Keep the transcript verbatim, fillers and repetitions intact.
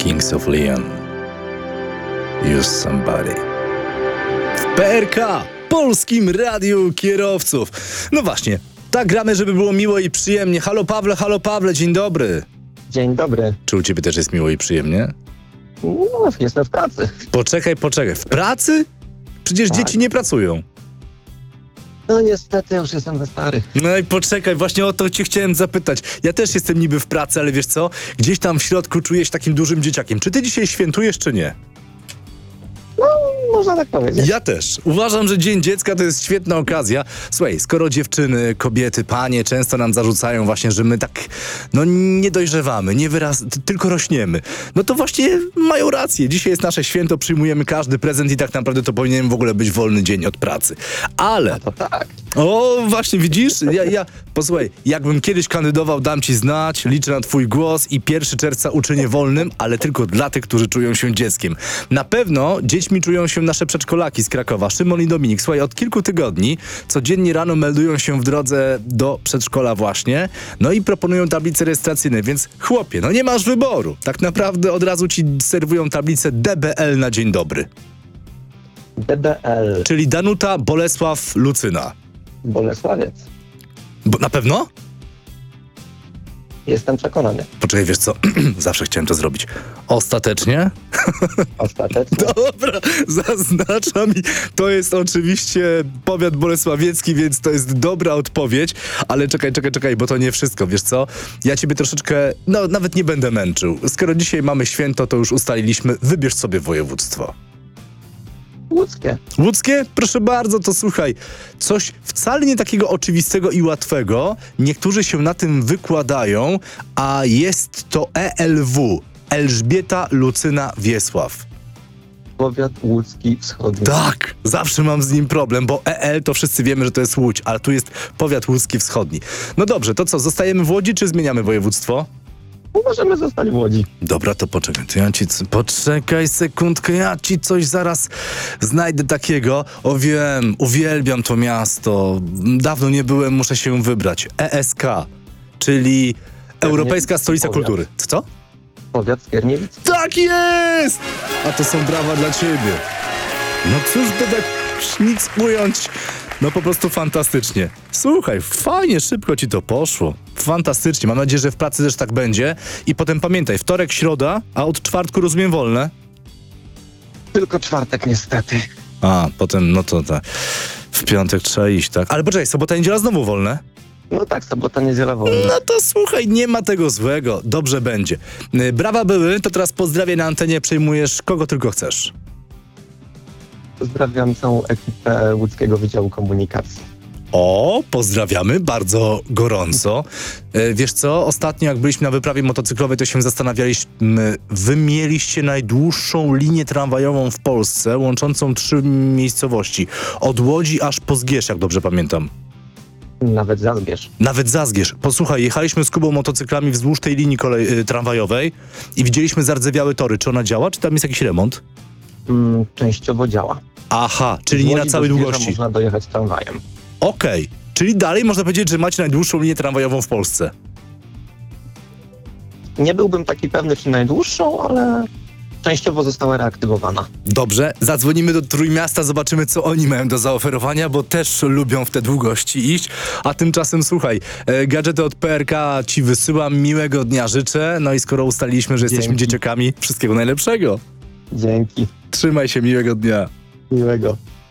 Kings of Leon. Use Somebody. W P R K, Polskim Radiu Kierowców. No właśnie, tak gramy, żeby było miło i przyjemnie. Halo Pawle, halo Pawle, dzień dobry. Dzień dobry. Czy u ciebie też jest miło i przyjemnie? No, jestem w pracy. Poczekaj, poczekaj. W pracy? Przecież Tak. dzieci nie pracują. No niestety, już jestem za stary. No i poczekaj, właśnie o to cię chciałem zapytać. Ja też jestem niby w pracy, ale wiesz co? Gdzieś tam w środku czuję się takim dużym dzieciakiem. Czy ty dzisiaj świętujesz, czy nie? No, można tak powiedzieć. Ja też. Uważam, że Dzień Dziecka to jest świetna okazja. Słuchaj, skoro dziewczyny, kobiety, panie często nam zarzucają właśnie, że my tak, no nie dojrzewamy, nie wyraz, t- tylko rośniemy, no to właśnie mają rację. Dzisiaj jest nasze święto, przyjmujemy każdy prezent i tak naprawdę to powinien w ogóle być wolny dzień od pracy. Ale... To tak. O, właśnie, widzisz? Ja, ja, posłuchaj, jakbym kiedyś kandydował, dam ci znać, liczę na twój głos i pierwszego czerwca uczynię wolnym, ale tylko dla tych, którzy czują się dzieckiem. Na pewno dziećmi czują się nasze przedszkolaki z Krakowa, Szymon i Dominik. Słuchaj, od kilku tygodni codziennie rano meldują się w drodze do przedszkola właśnie, no i proponują tablice rejestracyjne, więc chłopie, no nie masz wyboru. Tak naprawdę od razu ci serwują tablicę D B L na dzień dobry. D B L. Czyli Danuta, Bolesław, Lucyna. Bolesławiec. Bo na pewno? Jestem przekonany. Poczekaj, wiesz co? Zawsze chciałem to zrobić. Ostatecznie? Ostatecznie. Dobra, zaznaczam i to jest oczywiście powiat bolesławiecki, więc to jest dobra odpowiedź, ale czekaj, czekaj, czekaj, bo to nie wszystko, wiesz co? Ja ciebie troszeczkę, no nawet nie będę męczył. Skoro dzisiaj mamy święto, to już ustaliliśmy, wybierz sobie województwo. Łódzkie. Łódzkie? Proszę bardzo, to słuchaj, coś wcale nie takiego oczywistego i łatwego. Niektórzy się na tym wykładają, a jest to E L W. Elżbieta, Lucyna, Wiesław. Powiat łódzki wschodni. Tak, zawsze mam z nim problem, bo E L to wszyscy wiemy, że to jest Łódź, ale tu jest powiat łódzki wschodni. No dobrze, to co, zostajemy w Łodzi, czy zmieniamy województwo? Możemy zostać w Łodzi. Dobra, to poczekaj, to ja ci... c- Poczekaj sekundkę, ja ci coś zaraz znajdę takiego. O wiem, uwielbiam to miasto. Dawno nie byłem, muszę się wybrać. E S K, czyli Europejska Stolica Powiat. Kultury. Co? Powiat Skierniewicki. Tak jest! A to są brawa dla ciebie. No cóż by tak nic ująć. No po prostu fantastycznie. Słuchaj, fajnie, szybko ci to poszło. Fantastycznie. Mam nadzieję, że w pracy też tak będzie. I potem pamiętaj, wtorek, środa, a od czwartku rozumiem wolne. Tylko czwartek niestety. A, potem, no to tak. W piątek trzeba iść, tak? Ale poczekaj, sobota, niedziela znowu wolne? No tak, sobota, niedziela wolna. No to słuchaj, nie ma tego złego. Dobrze będzie. Y, Brawa były, to teraz pozdrawię na antenie, przejmujesz kogo tylko chcesz. Pozdrawiam całą ekipę Łódzkiego Wydziału Komunikacji. O, pozdrawiamy bardzo gorąco. E, wiesz co, ostatnio jak byliśmy na wyprawie motocyklowej, to się zastanawialiśmy, wy mieliście najdłuższą linię tramwajową w Polsce, łączącą trzy miejscowości. Od Łodzi aż po Zgierz, jak dobrze pamiętam. Nawet Zazbierz. Nawet Zazgierz. Posłuchaj, jechaliśmy z Kubą motocyklami wzdłuż tej linii kolej, y, tramwajowej i widzieliśmy zardzewiałe tory. Czy ona działa, czy tam jest jakiś remont? Mm, częściowo działa. Aha, czyli Z nie na Łodzi całej do Zgierza długości. można dojechać tramwajem. Okej, czyli dalej można powiedzieć, że macie najdłuższą linię tramwajową w Polsce. Nie byłbym taki pewny, czy najdłuższą, ale częściowo została reaktywowana. Dobrze, zadzwonimy do Trójmiasta, zobaczymy, co oni mają do zaoferowania, bo też lubią w te długości iść. A tymczasem, słuchaj, e, gadżety od P R K ci wysyłam, miłego dnia życzę. No i skoro ustaliliśmy, że jesteśmy Dzięki. dzieciakami, wszystkiego najlepszego. Dzięki. Trzymaj się, miłego dnia. Miłego.